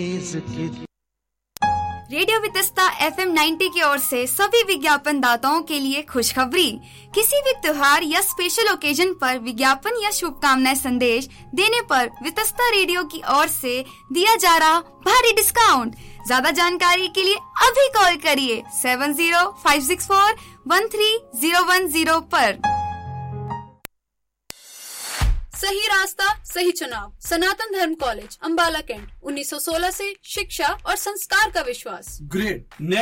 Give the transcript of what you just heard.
Radio Vitasta FM 90 की ओर से सभी विज्ञापन दाताओं के लिए खुशखबरी। किसी भी त्योहार या स्पेशल ओकेजन पर विज्ञापन या शुभकामनाएं संदेश देने पर वितस्ता रेडियो की ओर से दिया जा रहा भारी डिस्काउंट। ज्यादा जानकारी के लिए अभी कॉल करिए 7056413010 पर। सही रास्ता सही चुनाव। सनातन धर्म कॉलेज, अंबाला कैंट। 1916 से शिक्षा और संस्कार का विश्वास। ग्रेड